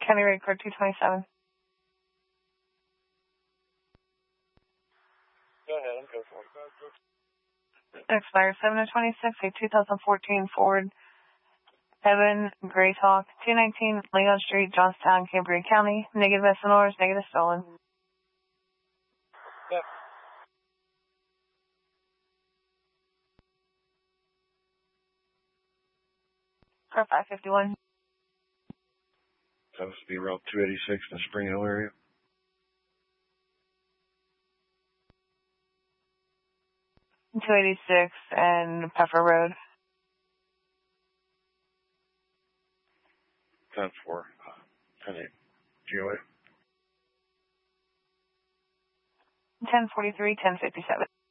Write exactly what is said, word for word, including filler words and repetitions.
County record two twenty-seven. Go ahead, I'm good for it. Expires seven of twenty-six, a two thousand fourteen Ford Evan Greyhawk, two nineteen Leon Street, Johnstown, Cambria County. Negative S N Rs, negative stolen. Yep. Car five fifty-one. Supposed to be Route two eighty-six in the Spring Hill area. two eighty-six and Puffer Road. ten four. ten eight. G O A. ten forty-three, ten fifty-seven.